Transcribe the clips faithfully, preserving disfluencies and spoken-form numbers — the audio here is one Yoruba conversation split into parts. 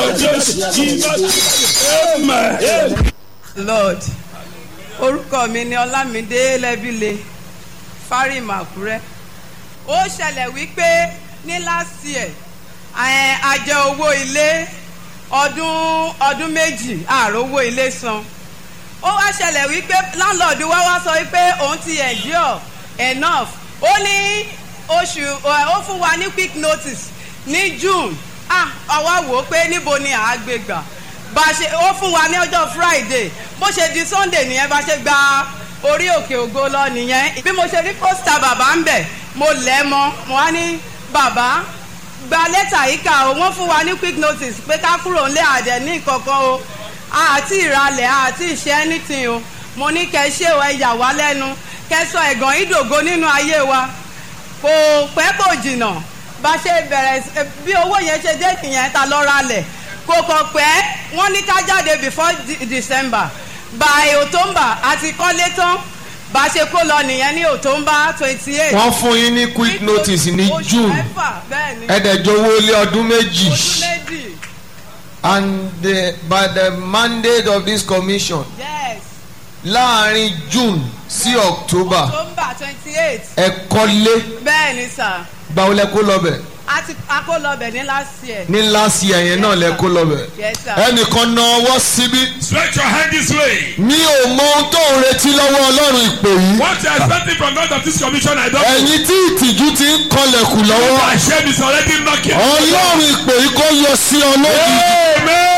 Jésù. Amen. Lord, orúkọ mi ni Ọlámídé Lẹ́bílé Fárímù Àkúrẹ́. Ó ṣẹlẹ̀ wípé ní last year a jẹ owó ilé ọdún ọdún méjì àròwó ilé san. Ó wá ṣẹlẹ̀ wípé landlord wá wá sọ wípé òun ti endure enough. Ó ní oṣù ó fún wa ní quick notice ní June. Ah, àwa wò ó pé níbo ni àá gbé gbà. Bá ṣe ó fún wa ní ọjọ́ Friday bó ṣe di Sunday nìyẹn bá ṣe gba orí òkè ògo lọ nìyẹn. Bí mo ṣe rí pósítà bàbá ń bẹ̀ mo lẹ̀ mọ́ mo wá ní bàbá gba lẹ́tà yìí kà ó wọ́n fún wa ní quick notice pé ká kúrò ńlẹ̀ àdẹ̀ ní ìkọ̀kan o àti ìralẹ̀ àti ìṣe anything o. Mo ní kẹ́ ṣé o ẹ yà wá lẹ́nu kẹ́ sọ ẹ̀gàn ìdògo nínú ayé wa. Kò pẹ́ kò jìnnà bá ṣe bẹ̀rẹ̀ bí owó yẹn ṣe dé nìyẹn ta lọ ralẹ̀. Kò kàn pẹ́ wọ́n ní ká jáde before December by October àti kọ́lé tán bá ṣe kó lọ nìyẹn ní October twenty eight. Wọ́n fún yín ní quick notice ní June ẹ̀ẹ́dẹ̀jọ́wọ́ lé ọdún méjì. ọdún méjì. And the, by the mandate of this commission. Yes. Láàárín June sí October. October twenty eight. Ẹ kọ́lé. Bẹ́ẹ̀ ni sà. Báwo lẹ kó lọ bẹ̀? A ti a kó lọ bẹ̀ ní last year. Ní last year yẹn náà lẹ kó lọ bẹ̀. Yes sir. Ẹnìkan na ọwọ́ síbí. Stretch your hand this way. Mi ò mọ ohun tó ń retí lọ́wọ́ Ọlọ́run ìpè yìí. What you are expecting from God of this commission, I don't know. Ẹ̀yin tí ìtìjú ti ń kọlẹ̀kùn lọ́wọ́. My shame is already knocking. Ọlọ́run ìpè yìí kó yọ sí ọ lójijì.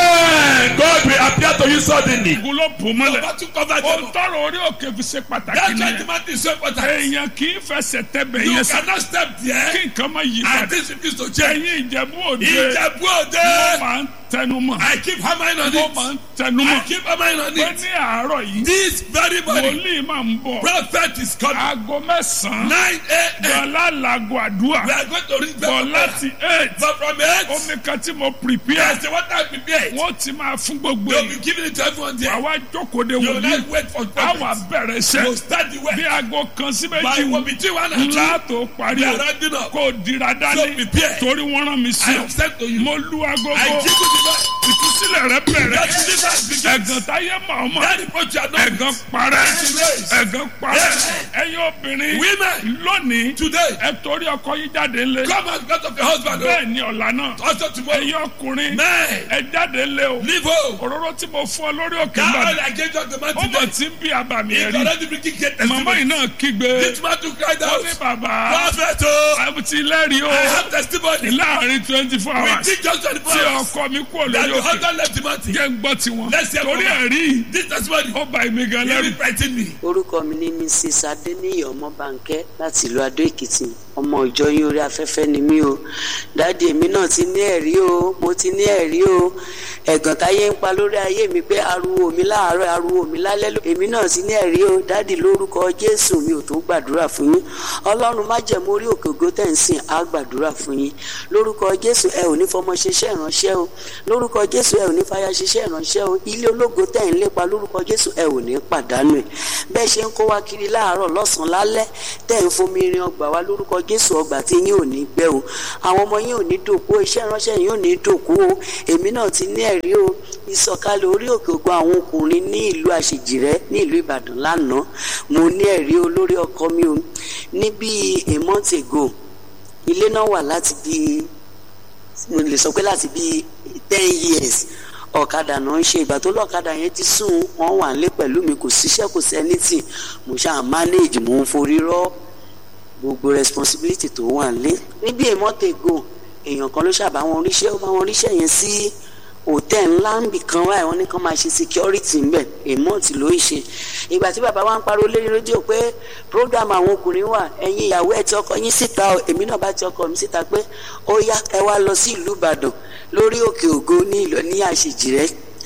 Amen. God will appear to you suddenly. Gulo bùmọ́lẹ̀. Bàbá tún kọ́ bá jẹ́ O mọ́. tọrọ orí òkè fi ṣe pàtàkì That's ni. why the man is so important. Èèyàn kì í fẹsẹ̀ tẹ́bẹ̀ You yẹn sá. cannot step there Kí nǹkan máa yí and padà. this is to change. Ẹ̀yin Ìjẹ̀bú Òde. Ìjẹ̀bú Òde. Mo máa ń tẹnu mọ́. I keep hammering on Mo it. máa ń tẹnu I mọ́. keep hammering on Pé it. ní àárọ̀ yìí. This very morning, Wòlíì máa ń bọ̀. prophet is coming. Aago mẹ́sàn-án. nine a.m. Dọ̀là làgò àdúrà. We are going to read Bọ̀ the láti eight. But from eight, Omi kan tí mo prepare. yes, the water I prepared. Wọ́n ti máa fún gbogbo They will be yìí. giving it to everyone there. Àwa jókòó de You will wòlíì. not wait for Àwa prophets. bẹ̀rẹ̀ You iṣẹ́. start the work. Bí aago kan sí By méjì one between one and two, ńlá tó parí we o. are rounding up. Kò dira So dání. prepare. Torí wọ́n rán mi I sí have ọ. said to you, Mo lu agogo. I give you the word. Ìtúsílẹ̀ rẹ bẹ̀rẹ̀. That deliverance begins. Ẹ̀gàn táyé mọ̀ ọ́ mọ̀. That approach you are not. Ẹ̀gàn parẹ́. Yes. Ẹ̀gàn parẹ́. Yes. Ẹ̀yin obìnrin. Women, Lónìí. today, Ẹ torí ọkọ yín jáde lé. come out because of your husband. Bẹ́ẹ̀ ni ọ̀la náà. Also tomorrow, Ẹ̀yin ọkùnrin. men, Ẹ jáde lé o. leave home. Òróró tí mo fún ọ lórí òkè That náà. oil I gave you on the man Ó mọ̀ today. tí ń bí abàmì It's ẹ̀rí. already bringing great Màmá yìí testimony. náà kígbe. This man to cry Ó out. ní bàbá. Prophet, oh, Àbùtí lẹ́rìí o. I have testimony. Láàárín twenty four We hours. think just twenty-four Tí hours. ọkọ mi kú That olórí your òkè. husband left the mountain. Jẹ́ ń gbọ́ tiwọn. Let's hear Torí from ẹ̀rí. This testimony, Ó ba èmi gan you lẹ́rù. will frighten me. Orúkọ mi ni Missus Adéníyì Ọmọbánkẹ́ láti ìlú Adó Èkìtì. Ọmọ ìjọ yín orí afẹ́fẹ́ ni mí o. Dáàdi èmi náà ti ní ẹ̀rí o. Mo ti ní ẹ̀rí o. Ẹ̀gàn táyé ń pa lórí ayé mi pé ariwo mi láàárọ̀ ariwo mi lálẹ́. Èmi náà ti ní ẹ̀rí o. Dáàdi lórúkọ Jésù mi ò tó gbàdúrà fún yín. Ọlọ́run má jẹ̀mú orí òkè ògo tẹ̀ ń sìn á gbàdúrà fún yín. Lórúkọ Jésù ẹ ò ní fọmọ ṣiṣẹ́ ìránṣẹ́ o. Lórúkọ Jésù ẹ ò ní fàyà ṣiṣẹ́ ìránṣẹ́ o. Ilé ológo tẹ̀ ń lépa lórúkọ Jésù ẹ ò ní pàdánù ẹ̀. Bẹ́ẹ̀ ṣe ń kó wa kiri láàárọ̀ lọ́sàn-án lálẹ́ tẹ̀ ń fomi rin ọgbà wa lórúkọ Jésù ọgbà tí yín ò ní gbẹ o. Àwọn ọmọ yín ò ní dòkú o. Iṣẹ́ ìránṣẹ́ yín ò ní dòkú o. Èmi náà ti ní ẹ̀rí o. Ìsọ̀kalẹ̀ orí òkè ògo àwọn ọkùnrin ní ìlú Àṣejìrẹ́ ní ìlú Ìbàdàn lánàá. Mo ní ẹ̀rí o lórí ọkọ mi o. Ní bí a month ago ilé náà wà láti bí mo lè sọ pé láti bí ten years ọ̀kadà náà ń ṣe ìgbà tó lọ́kadà yẹn ti sùn wọ́n wà nílé pẹ̀lú mi kò síṣẹ́ kò sẹ́ni tì mo ṣáà manage mo ń forí rọ́ gbogbo responsibility tó wà nílé. Níbi a month ago èèyàn kan ló ṣàbá wọn ríṣẹ́ ó bá wọn ríṣẹ́ yẹn sí hòtẹ́ẹ̀ ńlá ń bì kan wáyé wọn ní kán máa ṣe security ń bẹ̀ a month ló ń ṣe. Ìgbà tí bàbá wa ń pariwo lórí rédíò pé program àwọn ọkùnrin wà ẹ̀yin ìyàwó ẹ̀ tí ọkọ yín síta o èmi náà bá ti ọkọ mi síta pé ó yá ẹ wá lọ sí ìlú Ìbàdàn lórí òkè ògo ní ìlọ ní Àṣejìrẹ́.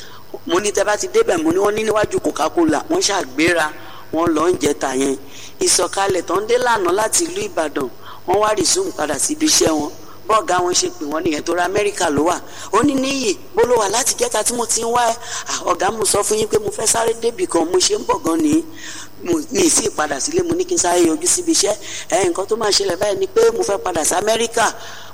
Mo ní tẹ́ bá ti débẹ̀ mo ní wọ́n ní níwájú Coca-Cola wọ́n ṣàgbéra wọ́n lọ ń jẹta yẹn. Ìsọ̀kalẹ̀ tó ń dé lánàá láti ìlú Ìbàdàn wọ́n wá resume padà síbi iṣẹ́ wọn bọ́ọ̀gá wọn ṣe pè wọ́n nìyẹn tó ra Amẹ́ríkà ló wà. Ó ní níyì bó ló wà láti jẹ́ta tí mo ti ń wá ẹ ọ̀gá mo sọ fún yín pé mo fẹ́ sáré débì kan mo ṣe ń bọ̀ gan ni mi sì padà sílé mo ní kí n sáré yọjú síbi iṣẹ́ ẹ nǹkan tó máa ṣẹlẹ̀ báyìí ni pé mo fẹ́ padà sí Amẹ́ríkà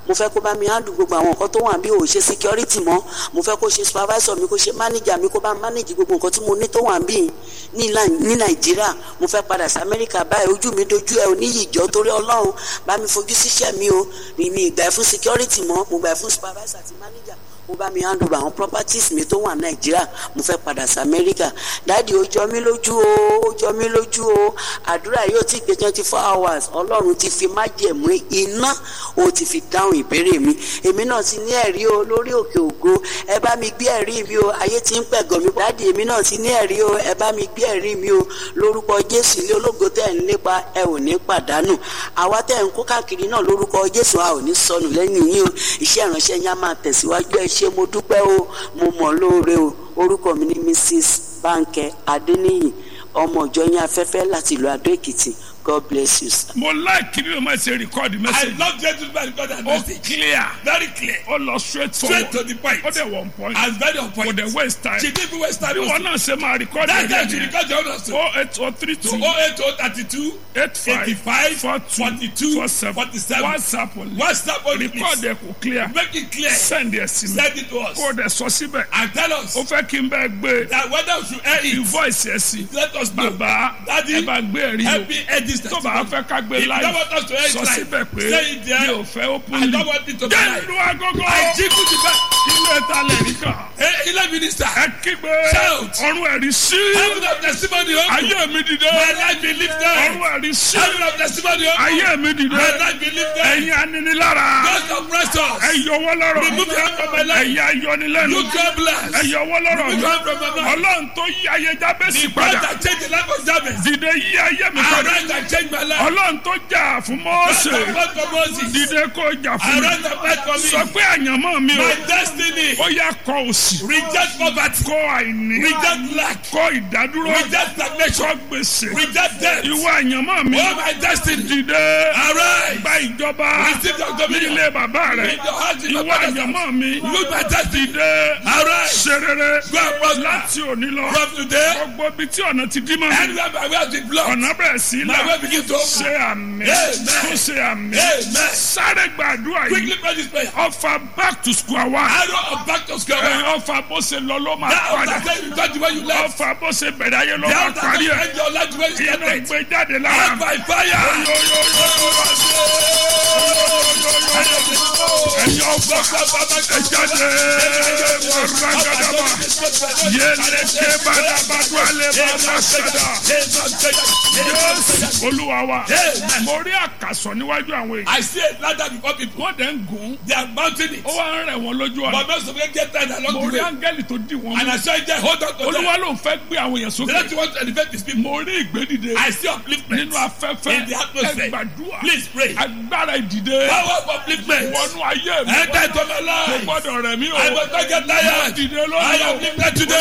mo fẹ́ kó bá mi handle gbogbo àwọn nǹkan tó wà bí ò ṣe security mọ́ mo fẹ́ kó ṣe supervisor mi kó ṣe manager mi kó bá manage gbogbo nǹkan tí mo ní tó wà bí ní Nàìjíríà mo fẹ́ padà sí Amẹ́ríkà báyìí ojú mi dojú ẹ oníyì ìjọ torí Ọlọ́run bá mi fojú síṣẹ́ mi o mi ìgbà ẹ fún security mọ́ mo gbà ẹ fún supervisor àti manager mo bá mi handle àwọn properties mi tó wà Nàìjíríà mo fẹ́ padà sí Amẹ́ríkà dáàdi ó jọ mí lójú o ó jọ mí lójú o àdúrà yóò ti gbé twenty four hours Ọlọ́run ti fi májẹ̀mú iná o ti fi dáhùn ìbéèrè mi èmi náà ti ní ẹ̀rí o lórí òkè ògo ẹ bá mi gbé ẹ̀rí mi o ayé ti ń pẹ̀gàn mi dáàdi èmi náà ti ní ẹ̀rí o ẹ bá mi gbé ẹ̀rí mi o lórúkọ Jésù ilé ológo tẹ̀ ń lépa ẹ ò ní pàdánù àwa tẹ̀ ń kó káàkiri náà lórúkọ Jésù a ò ní sọnù lẹ́yìn yín o iṣẹ́ ìránṣẹ́ yín á máa tẹ̀síwájú ẹ ṣé mo dúpẹ́ o mo mọ̀ lóore o orúkọ mi ni Mrs Bánkẹ́ Adéníyì ọmọ ìjọ yín afẹ́fẹ́ láti ìlú Adó Èkìtì. God bless you, sir. Mo like bí o máa ṣe record message. I love getting my record and O message. clear. Very clear. O lọ straight forward. Straight to the point. O de one point. And very on point. O de waste time. She didn't waste time. Bí wọn náà ṣe máa record That again. time she record your own also. O eight o three two. To oh eight oh thirty-two. eight five. eighty-five. four two. forty-two. four seven. forty-seven. WhatsApp only. WhatsApp only. Record ẹ kò clear. Make it clear. Send ẹ sí mi. Send it to us. Kó o dẹ̀ sọ síbẹ̀. And tell us. O fẹ́ kí n bẹ́ẹ̀ gbé. That whether we should air it. Invoice ẹ sí. Let us know. Bàbá Daddy. ẹ bá gbé ẹ̀rí Help o. me air this Tó bá fẹ́ ká gbé If you live. don't want us to air it Sọ live. síbẹ̀ pé Say it there. mi ò fẹ́ open I link. don't want it to be Jẹ́ live. ìlú agogo. I jingle the bell. Ilé ìtalẹ̀ nìkan. Hey, ilé minister. Ẹ kígbe. Shout. Ọ̀run ẹ̀rí sí. Heaven of testimony open. Ayé mi dìde. My life be lifted. Ọ̀run ẹ̀rí sí. Heaven of testimony open. Ayé mi dìde. My life be lifted. Ẹ̀yin aninilára. God oppress us. Ẹ yọwọ́ lọ́rọ̀. Remove your hand from my life. Ẹ̀yin ayọnilẹ́nu. You God bless. Ẹ yọwọ́ lọ́rọ̀. Remove your hand from my life. Ọlọ́run tó yí ayé Jábésì The God padà. that changed the life of Jabez. Dìde yí ayé mi padà. Arise and change my life. Ọlọ́run tó jà fún God Mósè. that fought for Moses. Dìde kó jà fún mi. Arise and fight for me. Sọ pé àyànmọ́ mi o. My destiny. Ó yá kọ òṣì. Reject poverty. Kọ àìní. Reject lack. Kọ ìdádúró. Reject stagnation. Kọ gbèsè. Reject death. Ìwọ àyànmọ́ mi. Oh, my destiny. Dìde. Arise. Gba ìjọba. Receive your Ní dominion. ilé bàbá rẹ̀. In your heart, in your Ìwọ father's àyànmọ́ mi. Look my destiny. Dìde. Arise. Ṣe rere. Go and prosper. Láti òní lọ. From today. Gbogbo ibi tí ọ̀nà ti dí mọ́ mi. Anywhere my way has been blocked. Ọ̀nà bẹ̀rẹ̀ sí í My là. way begin to open. Ṣé àmì. Amen. Tún ṣe àmì. Amen. Sáré gbàdúrà yìí. Quickly pray this prayer. Ọfà back to square one. Arrow of back to square one. Ẹ ọfà bó ṣe lọ ló máa That padà. after saying you got the way you left. Ọfà bó ṣe bẹ̀rẹ̀ ayé ló The máa after parí ẹ̀. saying your life the way you Iná started. gbé jáde lára. Out by fire. Ẹ̀yin ọfà ẹ jáde. Mọ̀rágàdàbà. Yélékè bàdàbàdù alẹ́ bàbá ṣẹ̀dá. Jésù Olúwa wa. Mo rí àkàsọ̀ níwájú àwọn èèyàn. I see a ladder before people. Wọ́n dẹ̀ ń gùn. They are mounting it. Ó wá ń rẹ̀ wọ́n lójú ọ̀nà. But most of them get tired along Mo the rí way. áńgẹ́lì tó dì wọ́n And mú. I saw them hold on to them. Olúwa ló ń fẹ́ gbé àwọn èèyàn They sókè. don't want to elevate these people. Mo rí ìgbédìde. I see upliftment. Nínú afẹ́fẹ́. In the atmosphere. Ẹ gbàdúrà. Please pray. Agbára ìdìde. Power of upliftment. Wọnú ayé mi. Enter into my Kò life. gbọ́dọ̀ rẹ̀ mí o. I must not get tired. Dìde I lónìí o. am lifted today.